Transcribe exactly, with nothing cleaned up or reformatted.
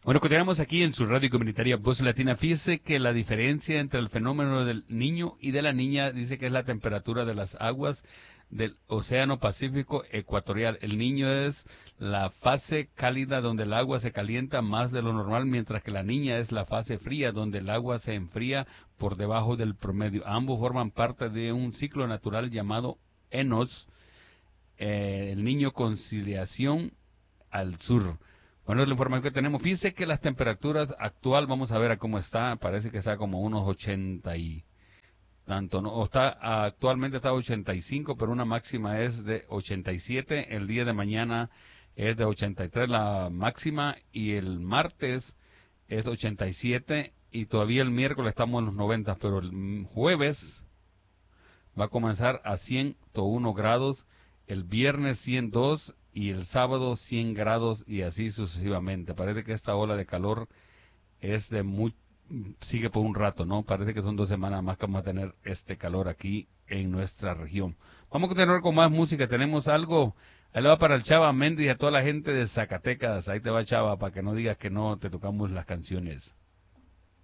Bueno, continuamos aquí en su radio comunitaria Voz Latina. Fíjese que la diferencia entre el fenómeno del niño y de la niña dice que es la temperatura de las aguas del Océano Pacífico Ecuatorial. El niño es la fase cálida donde el agua se calienta más de lo normal, mientras que la niña es la fase fría donde el agua se enfría por debajo del promedio. Ambos forman parte de un ciclo natural llamado Enos, eh, el niño conciliación al sur. Bueno, es la información que tenemos. Fíjese que las temperaturas actual, vamos a ver a cómo está, parece que está como unos ochenta y tanto, ¿no? O está, actualmente está a ochenta y cinco, pero una máxima es de ochenta y siete. El día de mañana es de ochenta y tres la máxima, y el martes es ochenta y siete, y todavía el miércoles estamos en los noventa, pero el jueves va a comenzar a ciento uno grados, el viernes ciento dos y el sábado cien grados, y así sucesivamente. Parece que esta ola de calor es de muy, sigue por un rato, ¿no? Parece que son dos semanas más que vamos a tener este calor aquí en nuestra región. Vamos a continuar con más música. Tenemos algo, ahí le va para el Chava Méndez y a toda la gente de Zacatecas. Ahí te va, Chava, para que no digas que no te tocamos las canciones.